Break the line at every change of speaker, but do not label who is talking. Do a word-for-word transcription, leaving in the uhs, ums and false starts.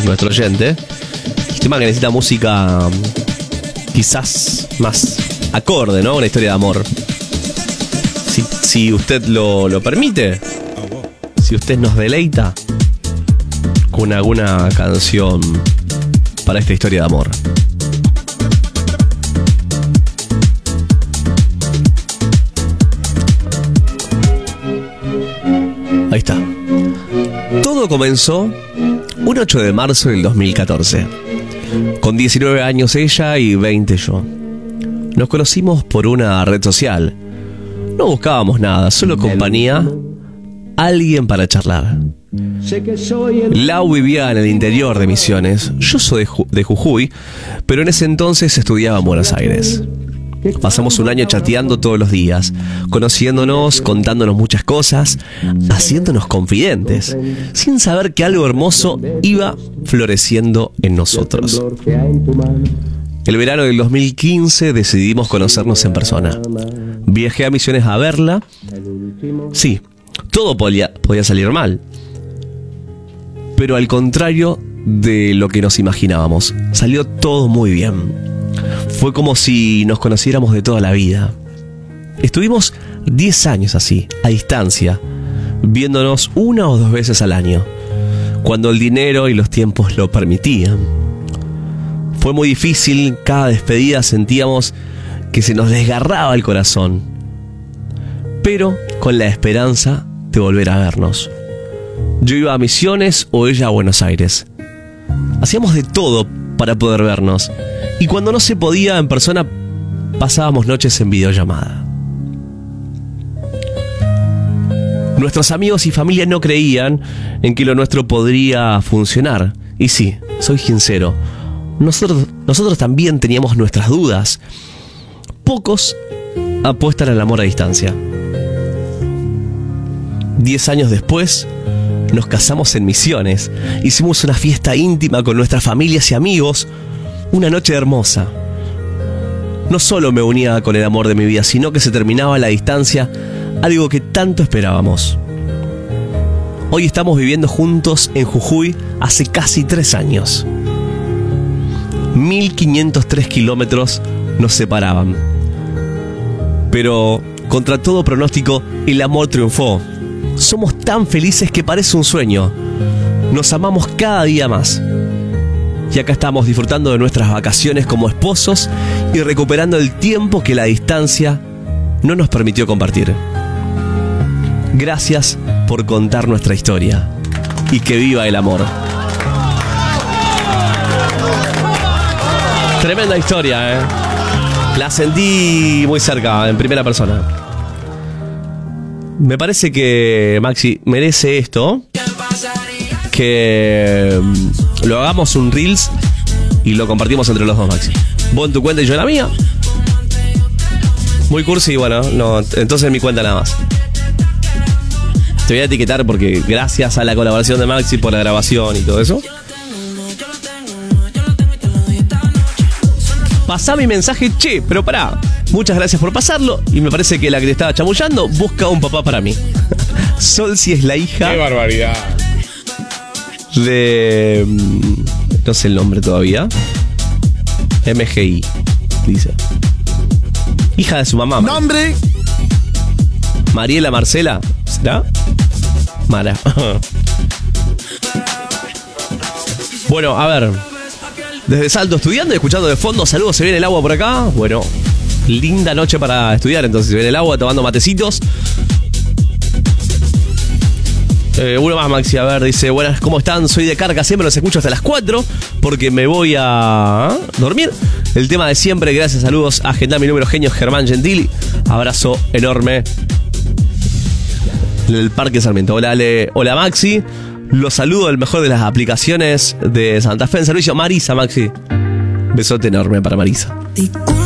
nuestro oyente. El tema que necesita música quizás más acorde, ¿no? Una historia de amor. Si, si usted lo, lo permite, si usted nos deleita con alguna canción para esta historia de amor. Ahí está. Todo comenzó un ocho de marzo del dos mil catorce. Con diecinueve años ella y veinte yo. Nos conocimos por una red social. No buscábamos nada, solo compañía, alguien para charlar. Lau vivía en el interior de Misiones. Yo soy de, Ju- de Jujuy, pero en ese entonces estudiaba en Buenos Aires. Pasamos un año chateando todos los días, conociéndonos, contándonos muchas cosas, haciéndonos confidentes, sin saber que algo hermoso iba floreciendo en nosotros. El verano del dos mil quince decidimos conocernos en persona. Viajé a Misiones a verla. Sí, todo podía, podía salir mal, pero al contrario de lo que nos imaginábamos, salió todo muy bien. Fue como si nos conociéramos de toda la vida. Estuvimos diez años así, a distancia, viéndonos una o dos veces al año, cuando el dinero y los tiempos lo permitían. Fue muy difícil, cada despedida sentíamos que se nos desgarraba el corazón, pero con la esperanza de volver a vernos. Yo iba a Misiones o ella a Buenos Aires. Hacíamos de todo para poder vernos, y cuando no se podía en persona, pasábamos noches en videollamada. Nuestros amigos y familia no creían en que lo nuestro podría funcionar. Y sí, soy sincero, nosotros, nosotros también teníamos nuestras dudas. Pocos apuestan al amor a distancia. Diez años después, nos casamos en Misiones. Hicimos una fiesta íntima con nuestras familias y amigos. Una noche hermosa. No solo me unía con el amor de mi vida, sino que se terminaba a la distancia, algo que tanto esperábamos. Hoy estamos viviendo juntos en Jujuy hace casi tres años. mil quinientos tres kilómetros nos separaban. Pero, contra todo pronóstico, el amor triunfó. Somos tan felices que parece un sueño. Nos amamos cada día más. Y acá estamos disfrutando de nuestras vacaciones como esposos y recuperando el tiempo que la distancia no nos permitió compartir. Gracias por contar nuestra historia. Y que viva el amor. Tremenda historia, ¿eh? La sentí muy cerca, en primera persona. Me parece que Maxi merece esto. Que lo hagamos un Reels y lo compartimos entre los dos, Maxi. Vos en tu cuenta y yo en la mía. Muy cursi, bueno, no, entonces en mi cuenta nada más. Te voy a etiquetar porque gracias a la colaboración de Maxi por la grabación y todo eso. Pasá mi mensaje, che, pero pará. Muchas gracias por pasarlo. Y me parece que la que te estaba chamullando busca un papá para mí. Sol, si es la hija.
¡Qué barbaridad!
De... no sé el nombre todavía. M G I, dice. Hija de su mamá.
¡Nombre!
Mariela Marcela. ¿Será? Mara. Bueno, a ver. Desde Salto estudiando y escuchando de fondo. Saludos, se viene el agua por acá. Bueno, linda noche para estudiar. Entonces se viene el agua, tomando matecitos. Eh, uno más, Maxi, a ver, dice: buenas, ¿cómo están? Soy de Carca, siempre los escucho hasta las cuatro porque me voy a dormir. El tema de siempre, gracias, saludos. Agenda mi número, genio Germán Gentili. Abrazo enorme. El Parque Sarmiento. Hola, Ale. Hola, Maxi. Los saludo, el mejor de las aplicaciones de Santa Fe en servicio. Marisa, Maxi. Besote enorme para Marisa.